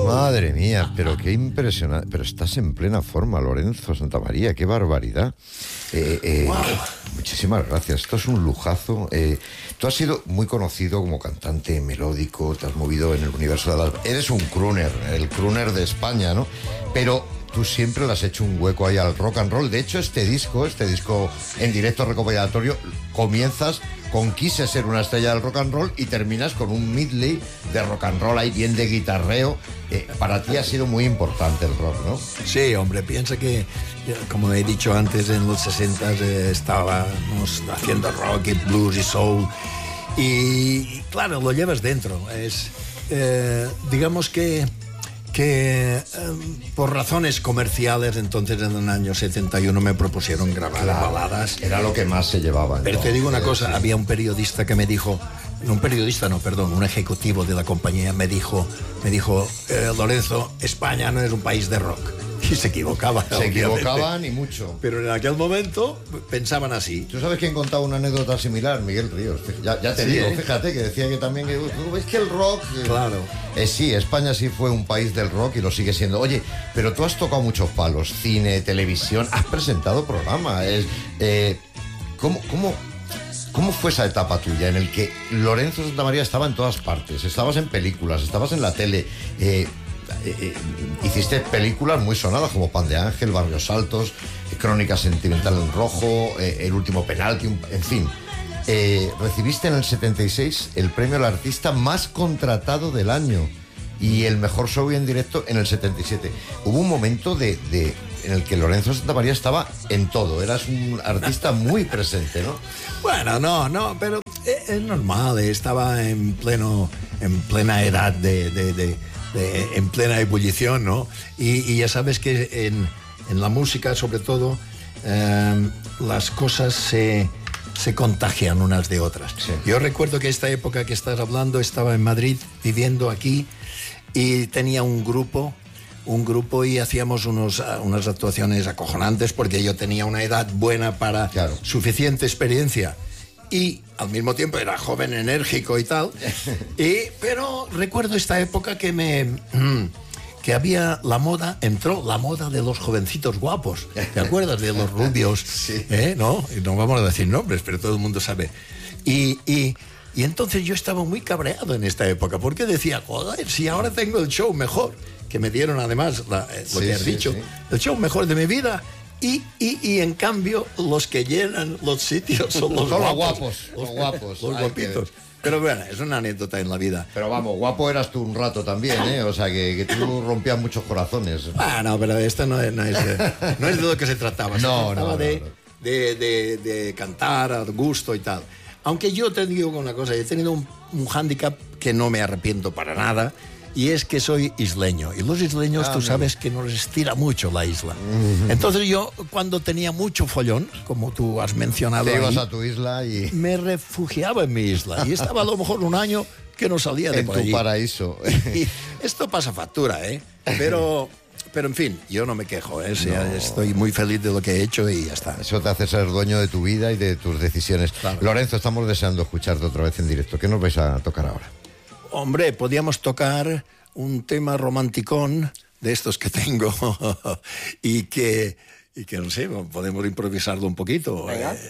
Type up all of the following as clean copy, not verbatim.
Madre mía, pero qué impresionante. Pero estás en plena forma, Lorenzo Santamaría, qué barbaridad. Wow. Muchísimas gracias, esto es un lujazo. Tú has sido muy conocido como cantante melódico, te has movido en el universo de las... Eres un crooner, el crooner de España, ¿no? Pero tú siempre le has hecho un hueco ahí al rock and roll. De hecho, este disco en directo recopilatorio, comienzas con Quise ser una estrella del rock and roll y terminas con un medley de rock and roll ahí bien de guitarreo. Para ti ha sido muy importante el rock, ¿no? Sí, hombre, piensa que, como he dicho antes, en los 60 estábamos haciendo rock y blues y soul. Y claro, lo llevas dentro. Digamos que por razones comerciales, entonces en el año 71 me propusieron grabar baladas. Era lo que más se llevaba. Pero te digo una cosa, había un periodista que me dijo, un ejecutivo de la compañía me dijo, Lorenzo, España no es un país de rock. Y se equivocaban. Se equivocaban y mucho. Pero en aquel momento pensaban así. ¿Tú sabes quién contaba una anécdota similar? Miguel Ríos. Ya te digo, fíjate, que decía que también... ¿Ves que el rock...? Claro. Sí, España sí fue un país del rock y lo sigue siendo. Oye, pero tú has tocado muchos palos. Cine, televisión, has presentado programas. ¿Cómo fue esa etapa tuya en el que Lorenzo Santamaría estaba en todas partes? Estabas en películas, estabas en la tele... hiciste películas muy sonadas como Pan de Ángel, Barrios Altos, Crónica Sentimental en Rojo, El último penalti, en fin. Recibiste en el 76 el premio al artista más contratado del año y el mejor show en directo en el 77. Hubo un momento en el que Lorenzo Santamaría estaba en todo, eras un artista muy presente, ¿no? Bueno, no, pero es normal, estaba en plena edad en plena ebullición, ¿no? Y ya sabes que en la música, sobre todo, las cosas se contagian unas de otras. Sí. Yo recuerdo que esta época que estás hablando, estaba en Madrid, viviendo aquí, y tenía un grupo y hacíamos unas actuaciones acojonantes porque yo tenía una edad buena para suficiente experiencia. Y al mismo tiempo era joven, enérgico y tal. Pero recuerdo esta época que había entró la moda de los jovencitos guapos. ¿Te acuerdas de los rubios? Sí. ¿No? Y no vamos a decir nombres, pero todo el mundo sabe. Y entonces yo estaba muy cabreado en esta época, porque decía, joder, si ahora tengo el show mejor, que me dieron además lo que has dicho, el show mejor de mi vida. Y en cambio los que llenan los sitios son los guapos. Los guapitos. Pero bueno, es una anécdota en la vida. Pero vamos, guapo eras tú un rato también, ¿eh? O sea, que tú rompías muchos corazones. No, pero esto no es de lo que se trataba. Se trataba de cantar a gusto y tal. Aunque yo te digo una cosa, he tenido un hándicap que no me arrepiento para nada. Y es que soy isleño. Y los isleños, tú sabes que nos estira mucho la isla. Entonces yo, cuando tenía mucho follón, como tú has mencionado, te ibas a tu isla y... me refugiaba en mi isla. Y estaba a lo mejor un año que no salía de en por tu allí. paraíso. Y esto pasa factura, ¿eh? Pero en fin, yo no me quejo, ¿eh? O sea, estoy muy feliz de lo que he hecho y ya está. Eso te hace ser dueño de tu vida y de tus decisiones. Claro. Lorenzo, estamos deseando escucharte otra vez en directo. ¿Qué nos vais a tocar ahora? Hombre, podíamos tocar un tema romanticón de estos que tengo y que no sé, podemos improvisarlo un poquito.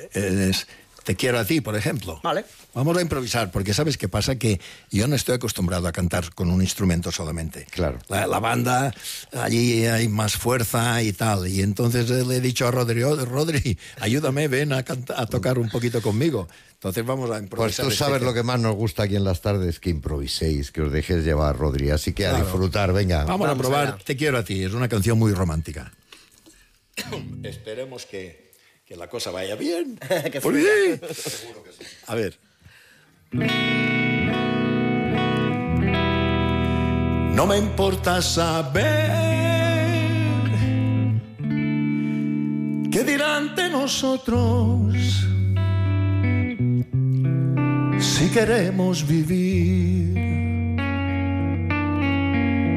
Te quiero a ti, por ejemplo. Vale. Vamos a improvisar, porque ¿sabes qué pasa? Que yo no estoy acostumbrado a cantar con un instrumento solamente. Claro. La banda, allí hay más fuerza y tal. Y entonces le he dicho a Rodri, ayúdame, ven a tocar un poquito conmigo. Entonces vamos a improvisar. Pues tú sabes lo que más nos gusta aquí en las tardes, que improviséis, que os dejéis llevar, Rodri. Así que a disfrutar, venga. Vamos a probar allá. Te quiero a ti, es una canción muy romántica. Esperemos que la cosa vaya bien. Que Seguro que sí. A ver. No me importa saber qué dirán de nosotros si queremos vivir